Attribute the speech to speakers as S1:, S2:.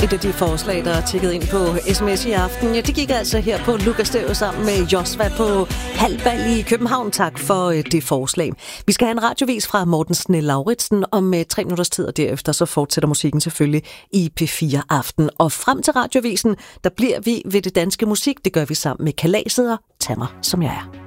S1: Et af de forslag, der er tikket ind på sms i aften, ja, det gik altså her på Lukas Stæv sammen med Josva på Halbal i København. Tak for det forslag. Vi skal have en radiovis fra Morten Snell-Lauritsen om 3 minutters tid, og derefter så fortsætter musikken selvfølgelig i P4 Aften. Og frem til radiovisen, der bliver vi ved det danske musik. Det gør vi sammen med Kalaset og Tag mig, som jeg er.